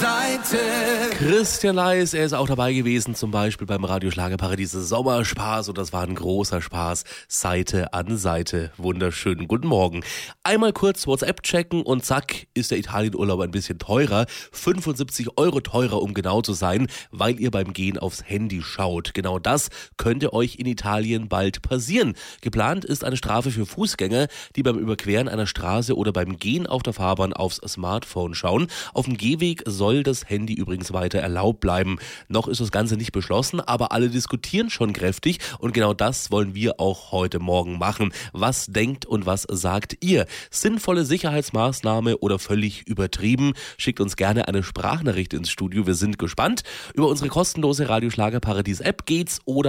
Seite. Christian Leis, er ist auch dabei gewesen, zum Beispiel beim Radio Schlagerparadies Sommerspaß, und das war ein großer Spaß. Seite an Seite. Wunderschönen guten Morgen. Einmal kurz WhatsApp checken und zack, ist der Italienurlaub ein bisschen teurer. 75 € teurer, um genau zu sein, weil ihr beim Gehen aufs Handy schaut. Genau das könnte euch in Italien bald passieren. Geplant ist eine Strafe für Fußgänger, die beim Überqueren einer Straße oder beim Gehen auf der Fahrbahn aufs Smartphone schauen. Auf dem Gehweg soll das Handy übrigens weiter erlaubt bleiben. Noch ist das Ganze nicht beschlossen, aber alle diskutieren schon kräftig, und genau das wollen wir auch heute Morgen machen. Was denkt und was sagt ihr? Sinnvolle Sicherheitsmaßnahme oder völlig übertrieben? Schickt uns gerne eine Sprachnachricht ins Studio. Wir sind gespannt. Über unsere kostenlose Radio Schlagerparadies App geht's oder